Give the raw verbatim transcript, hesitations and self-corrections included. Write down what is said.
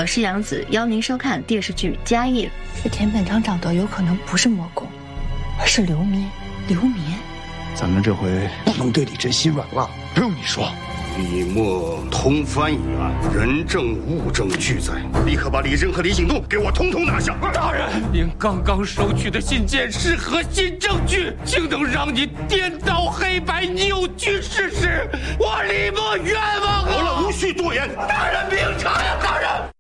我是杨子，邀您收看电视剧《家业》。 这田本昌找的有可能不是魔宫，而是流民。流民， 咱们这回不能对李珍心软了。不用你说， 李默通番一案，人证物证俱在，立刻把李珍和李景栋给我统统拿下。 大人，您刚刚收取的信件是核心证据，竟能让你颠倒黑白、扭曲事实，我李默冤枉啊！ 好了，无需多言。 大人明察呀，大人！